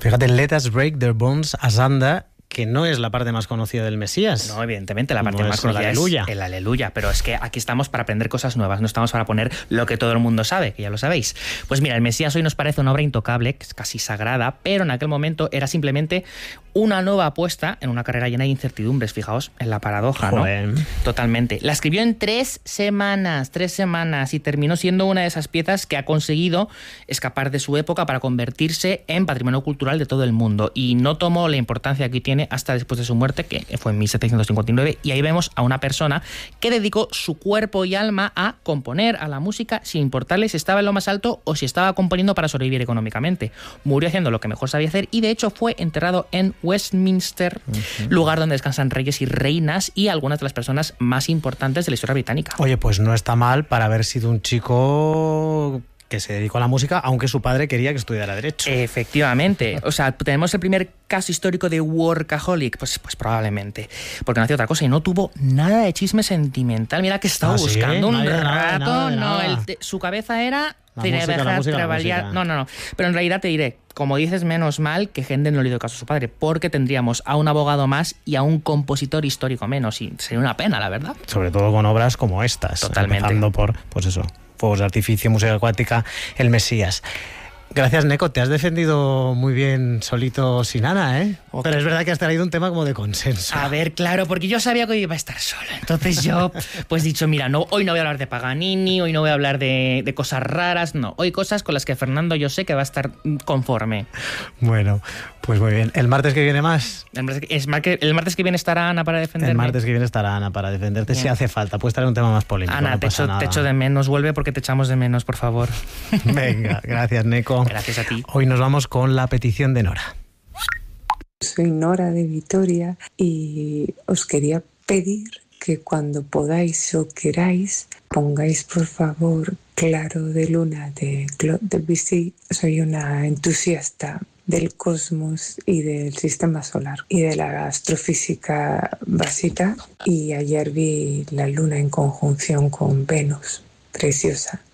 Fíjate, Let Us Break Their Bones Asunder, que no es la parte más conocida del Mesías. No, evidentemente, la parte No más es el conocida Aleluya. es el Aleluya, pero es que aquí estamos para aprender cosas nuevas, no estamos para poner lo que todo el mundo sabe, que ya lo sabéis. Pues mira, el Mesías hoy nos parece una obra intocable, que es casi sagrada, pero en aquel momento era simplemente una nueva apuesta en una carrera llena de incertidumbres, fijaos en la paradoja, ¿no? Joder. Totalmente. La escribió en 3 semanas, y terminó siendo una de esas piezas que ha conseguido escapar de su época para convertirse en patrimonio cultural de todo el mundo, y no tomó la importancia que tiene hasta después de su muerte, que fue en 1759, y ahí vemos a una persona que dedicó su cuerpo y alma a componer a la música sin importarle si estaba en lo más alto o si estaba componiendo para sobrevivir económicamente. Murió haciendo lo que mejor sabía hacer y de hecho fue enterrado en Westminster, lugar donde descansan reyes y reinas y algunas de las personas más importantes de la historia británica. Oye, pues no está mal para haber sido un chico que se dedicó a la música, aunque su padre quería que estudiara Derecho. Efectivamente. O sea, tenemos el primer caso histórico de workaholic, pues probablemente, porque no hacía otra cosa y no tuvo nada de chisme sentimental. Mira que estaba ¿Ah, sí? buscando un Nada, rato, nada. Su cabeza era La música. No. Pero en realidad te diré, como dices, menos mal que Händel no le dio caso a su padre, porque tendríamos a un abogado más y a un compositor histórico menos, y sería una pena, la verdad. Sobre todo con obras como estas. Totalmente. Empezando por, pues eso, Fuegos de Artificio, Música Acuática, El Mesías. Gracias, Neco. Te has defendido muy bien solito sin Ana, ¿eh? Okay. Pero es verdad que has traído un tema como de consenso. A ver, claro, porque yo sabía que hoy iba a estar solo. Entonces yo, pues dicho, mira, no, hoy no voy a hablar de Paganini, hoy no voy a hablar de cosas raras, no. Hoy cosas con las que Fernando yo sé que va a estar conforme. Bueno, pues muy bien. ¿El martes que viene más? El martes que viene estará Ana para defenderme. El martes que viene estará Ana para defenderte si hace falta. Puedes traer un tema más polémico. Ana, no te pasa echo de menos. Vuelve porque te echamos de menos, por favor. Venga, gracias, Neco. Gracias a ti. Hoy nos vamos con la petición de Nora. Soy Nora de Vitoria y os quería pedir que cuando podáis o queráis pongáis por favor Claro de Luna de Claude Debussy. Soy una entusiasta del cosmos y del sistema solar y de la astrofísica básica, y ayer vi la luna en conjunción con Venus, preciosa.